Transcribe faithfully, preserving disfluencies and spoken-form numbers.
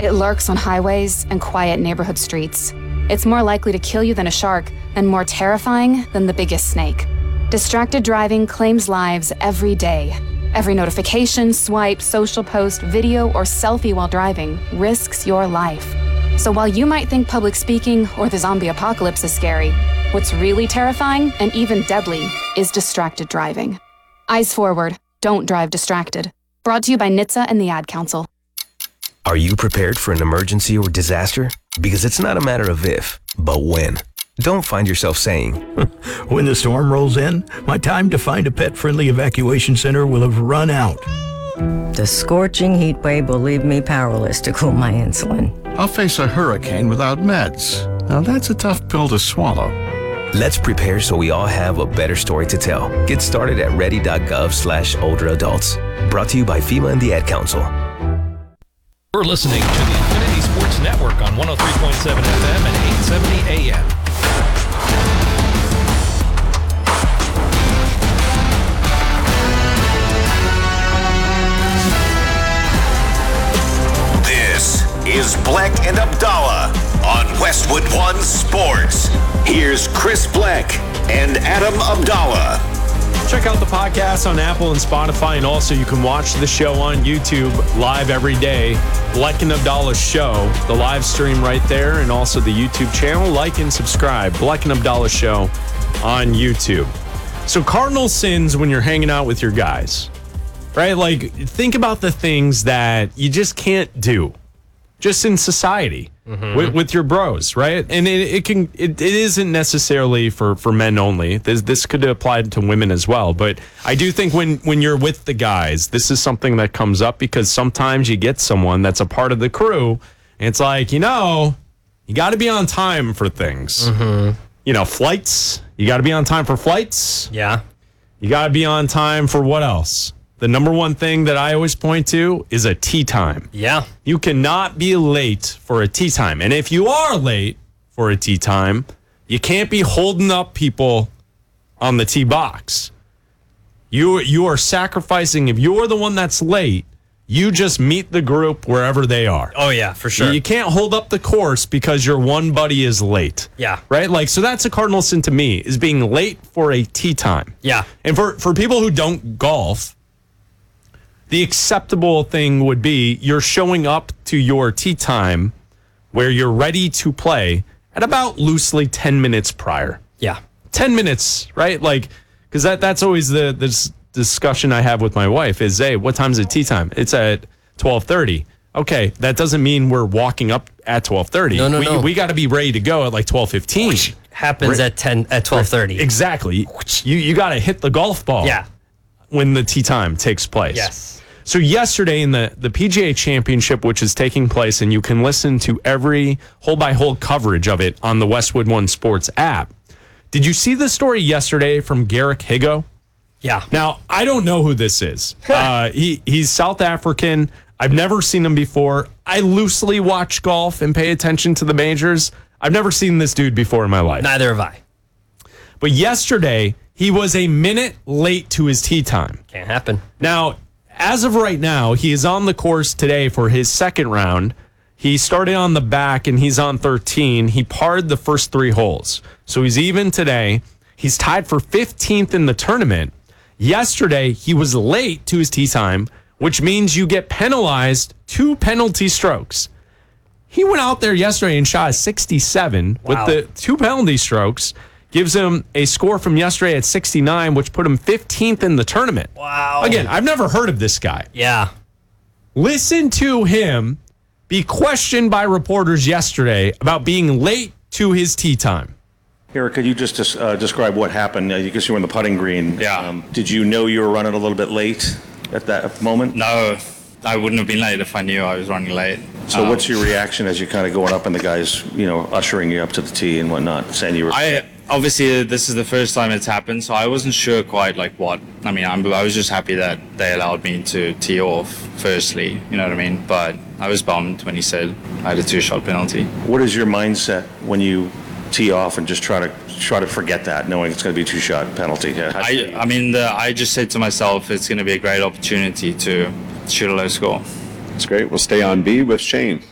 It lurks on highways and quiet neighborhood streets. It's more likely to kill you than a shark, and more terrifying than the biggest snake. Distracted driving claims lives every day. Every notification, swipe, social post, video, or selfie while driving risks your life. So while you might think public speaking or the zombie apocalypse is scary, what's really terrifying and even deadly is distracted driving. Eyes forward, don't drive distracted. Brought to you by N H T S A and the Ad Council. Are you prepared for an emergency or disaster? Because it's not a matter of if, but when. Don't find yourself saying, when the storm rolls in, my time to find a pet-friendly evacuation center will have run out. The scorching heat wave will leave me powerless to cool my insulin. I'll face a hurricane without meds. Now that's a tough pill to swallow. Let's prepare so we all have a better story to tell. Get started at ready.gov slash older adults. Brought to you by FEMA and the Ad Council. We're listening to the Infinity Sports Network on one oh three point seven F M and eight seventy A M. This is Bleck and Abdallah on Westwood One Sports. Here's Chris Bleck and Adam Abdallah. Check out the podcast on Apple and Spotify, and also you can watch the show on YouTube live every day. Bleck and Abdallah Show, the live stream right there, and also the YouTube channel. Like and subscribe. Bleck and Abdallah Show on YouTube. So cardinal sins when you're hanging out with your guys, right? Like, think about the things that you just can't do just in society. Mm-hmm. with, with your bros, right? And it, it can it, it isn't necessarily for, for men only. This this could apply to women as well. But I do think when when you're with the guys, this is something that comes up because sometimes you get someone that's a part of the crew, and it's like, you know, you got to be on time for things. Mm-hmm. You know, flights. You got to be on time for flights. Yeah. You got to be on time for what else? The number one thing that I always point to is a tee time. Yeah. You cannot be late for a tee time. And if you are late for a tee time, you can't be holding up people on the tee box. You, you are sacrificing. If you're the one that's late, you just meet the group wherever they are. Oh, yeah, for sure. You can't hold up the course because your one buddy is late. Yeah. Right? Like, so that's a cardinal sin to me, is being late for a tee time. Yeah. And for, for people who don't golf, the acceptable thing would be you're showing up to your tee time where you're ready to play at about loosely ten minutes prior. Yeah. ten minutes, right? Like, because that, that's always the, the discussion I have with my wife is, hey, what time's the tee time? It's at twelve thirty. Okay, that doesn't mean we're walking up at twelve thirty. No, no, we, no. We got to be ready to go at like twelve fifteen. Happens Re- at ten at twelve thirty. Exactly. You, you got to hit the golf ball. Yeah. When the tee time takes place. Yes. So yesterday in the, the P G A Championship, which is taking place, and you can listen to every hole-by-hole coverage of it on the Westwood One Sports app. Did you see the story yesterday from Garrick Higo? Yeah. Now, I don't know who this is. uh, he He's South African. I've never seen him before. I loosely watch golf and pay attention to the majors. I've never seen this dude before in my life. Neither have I. But yesterday, he was a minute late to his tee time. Can't happen. Now, as of right now, he is on the course today for his second round. He started on the back, and he's on thirteen. He parred the first three holes. So he's even today. He's tied for fifteenth in the tournament. Yesterday, he was late to his tee time, which means you get penalized two penalty strokes. He went out there yesterday and shot a sixty-seven Wow. with the two penalty strokes. Gives him a score from yesterday at sixty-nine, which put him fifteenth in the tournament. Wow. Again, I've never heard of this guy. Yeah. Listen to him be questioned by reporters yesterday about being late to his tee time. Eric, could you just uh, describe what happened? Uh, I guess you were in the putting green. Yeah. Um, did you know you were running a little bit late at that moment? No, I wouldn't have been late if I knew I was running late. So Um, what's your reaction as you're kind of going up and the guys, you know, ushering you up to the tee and whatnot, saying you were... I obviously uh, this is the first time it's happened, so I wasn't sure quite like what. I mean, I'm, I was just happy that they allowed me to tee off firstly, you know what I mean? But I was bummed when he said I had a two-shot penalty. What is your mindset when you tee off and just try to try to forget that, knowing it's going to be a two-shot penalty? I, I mean, the, I just said to myself, it's going to be a great opportunity to shoot a low score. That's great. We'll stay on B with Shane.